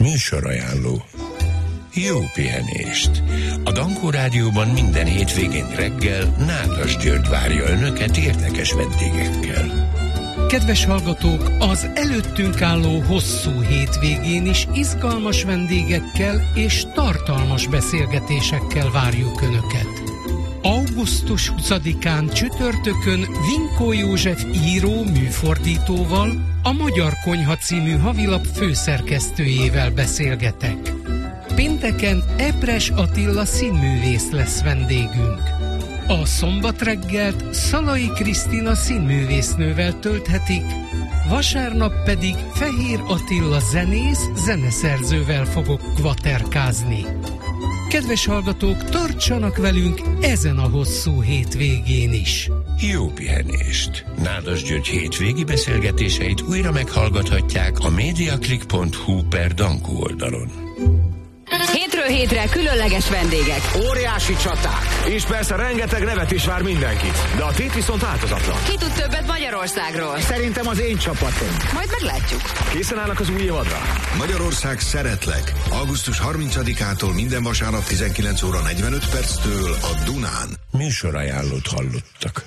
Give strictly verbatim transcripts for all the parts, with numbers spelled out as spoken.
Műsorajánló. Jó pihenést! A Dankó Rádióban minden hétvégén reggel Nádas György várja Önöket érdekes vendégekkel. Kedves hallgatók, az előttünk álló hosszú hétvégén is izgalmas vendégekkel és tartalmas beszélgetésekkel várjuk Önöket. augusztus huszadikán csütörtökön Vinkó József író műfordítóval, a Magyar Konyha című havilap főszerkesztőjével beszélgetek. Pénteken Epres Attila színművész lesz vendégünk. A szombat reggelt Szalai Krisztina színművésznővel tölthetik, vasárnap pedig Fehér Attila zenész, zeneszerzővel fogok kvaterkázni. Kedves hallgatók, tartsanak velünk ezen a hosszú hétvégén is. Jó pihenést! Nádas György hétvégi beszélgetéseit újra meghallgathatják a mediaclick pont hu per Dankó oldalon. Hétről hétre különleges vendégek. Óriási csaták. És persze rengeteg nevet is vár mindenkit. De a tét viszont változatlan. Ki tud többet Magyarországról? Szerintem az én csapatom. Majd meglátjuk. Készen állnak az új évadra? Magyarország szeretlek. augusztus harmincadikától minden vasárnap tizenkilenc óra negyvenöt perctől a Dunán. Műsorajánlót hallottak.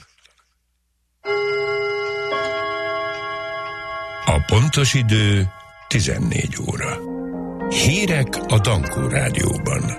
A pontos idő tizennégy óra. Hírek a Dankó Rádióban.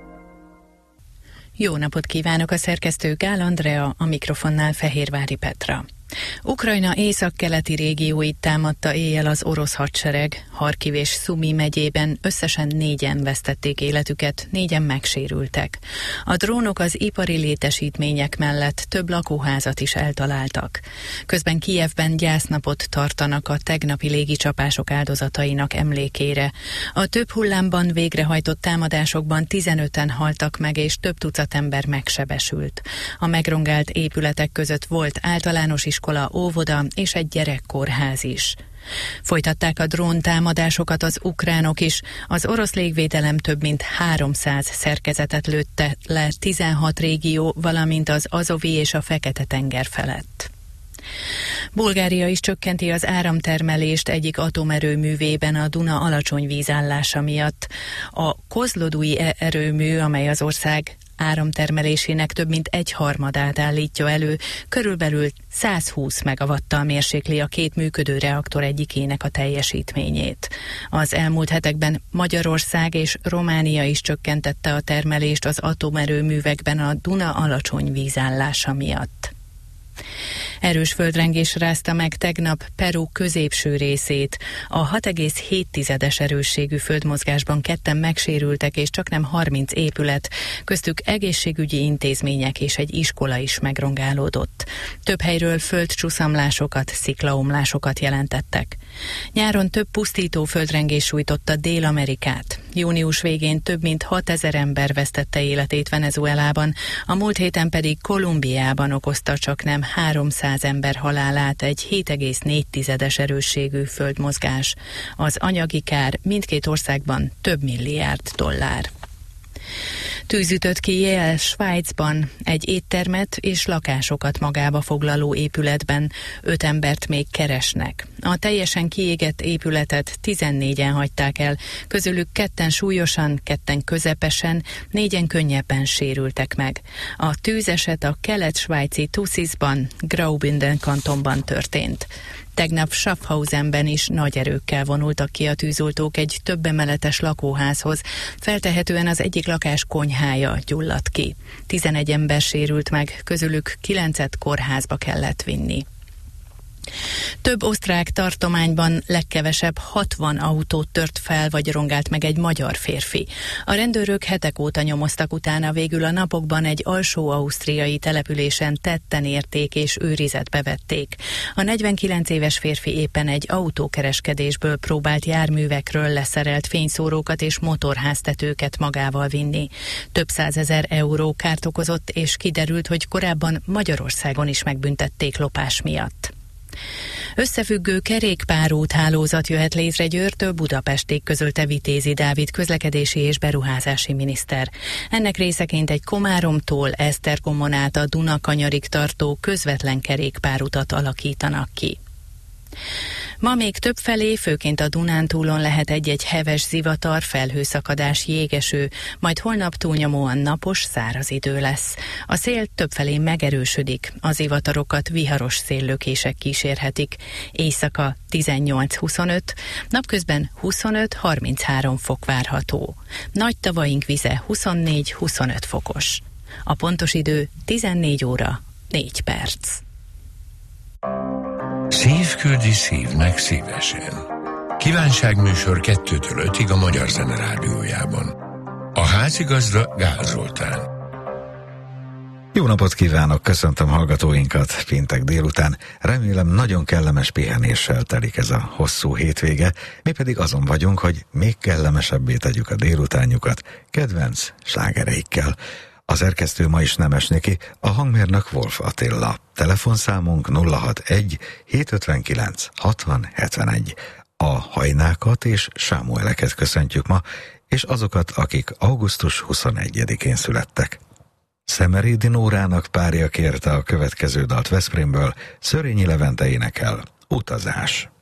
Jó napot kívánok, a szerkesztő Gál Andrea, a mikrofonnál Fehérvári Petra. Ukrajna északkeleti régióit támadta éjjel az orosz hadsereg. Harkiv és Szumi megyében összesen négyen vesztették életüket, négyen megsérültek. A drónok az ipari létesítmények mellett több lakóházat is eltaláltak. Közben Kijevben gyásznapot tartanak a tegnapi légicsapások áldozatainak emlékére. A több hullámban végrehajtott támadásokban tizenöten haltak meg, és több tucat ember megsebesült. A megrongált épületek között volt általános iskola, óvoda és egy gyerekkórház is. Folytatták a dróntámadásokat az ukránok is. Az orosz légvédelem több mint háromszáz szerkezetet lőtte le tizenhat régió, valamint az Azovi és a Fekete-tenger felett. Bulgária is csökkenti az áramtermelést egyik atomerőművében a Duna alacsony vízállása miatt. A Kozlodui erőmű, amely az ország áramtermelésének több mint egyharmadát állítja elő, körülbelül százhúsz megawattal mérsékli a két működő reaktor egyikének a teljesítményét. Az elmúlt hetekben Magyarország és Románia is csökkentette a termelést az atomerőművekben a Duna alacsony vízállása miatt. Erős földrengés rázta meg tegnap Peru középső részét. A hat egész hét erősségű földmozgásban ketten megsérültek, és csaknem harminc épület, köztük egészségügyi intézmények és egy iskola is megrongálódott. Több helyről földcsúszamlásokat, sziklaomlásokat jelentettek. Nyáron több pusztító földrengés sújtotta Dél-Amerikát. Június végén több mint hatezer ember vesztette életét Venezuelában, a múlt héten pedig Kolumbiában okozta csaknem háromszáz ember halálát egy hét egész négy erősségű földmozgás. Az anyagi kár mindkét országban több milliárd dollár. Tűz ütött ki Yale, Svájcban, egy éttermet és lakásokat magába foglaló épületben. Öt embert még keresnek. A teljesen kiégett épületet tizennégyen hagyták el, közülük ketten súlyosan, ketten közepesen, négyen könnyebben sérültek meg. A tűzeset a kelet-svájci Tuszisban, Graubünden kantonban történt. Tegnap Schaffhausenben is nagy erőkkel vonultak ki a tűzoltók egy több emeletes lakóházhoz. Feltehetően az egyik lakás konyhája gyulladt ki. tizenegy ember sérült meg, közülük kilencet kórházba kellett vinni. Több osztrák tartományban legkevesebb hatvan autót tört fel vagy rongált meg egy magyar férfi. A rendőrök hetek óta nyomoztak utána, végül a napokban egy alsó ausztriai településen tetten érték és őrizetbe vették. A negyvenkilenc éves férfi éppen egy autókereskedésből próbált járművekről leszerelt fényszórókat és motorháztetőket magával vinni. Több százezer euró kárt okozott, és kiderült, hogy korábban Magyarországon is megbüntették lopás miatt. Összefüggő kerékpárút hálózat jöhet létre Győrtől Budapestig, közölte Vitézi Dávid közlekedési és beruházási miniszter. Ennek részeként egy Komáromtól Esztergomon át a Duna-kanyarig tartó közvetlen kerékpárutat alakítanak ki. Ma még többfelé, főként a Dunántúlon lehet egy-egy heves zivatar, felhőszakadás, jégeső, majd holnap túlnyomóan napos, száraz idő lesz. A szél többfelé megerősödik, az zivatarokat viharos széllökések kísérhetik. Éjszaka tizennyolc-huszonöt, napközben huszonöt-harminchárom fok várható. Nagy tavaink vize huszonnégy-huszonöt fokos. A pontos idő tizennégy óra, négy perc. Szív küldi szívnek szívesen. Kívánságműsor kettőtől ötig a Magyar Zene Rádiójában. A házigazda Gál Zoltán. Jó napot kívánok, köszöntöm hallgatóinkat péntek délután. Remélem nagyon kellemes pihenéssel telik ez a hosszú hétvége, mi pedig azon vagyunk, hogy még kellemesebbé tegyük a délutánjukat kedvenc slágereikkel. A szerkesztő ma is Nemes Niki, a hangmérnök Wolf Attila. Telefonszámunk nulla hatvanegy hétszázötvenkilenc hatvan hetvenegy. A Hajnákat és Sámueleket köszöntjük ma, és azokat, akik augusztus huszonegyedikén születtek. Szemerédi Nórának párja kérte a következő dalt Veszprémből, Szörényi Levente énekel, Utazás.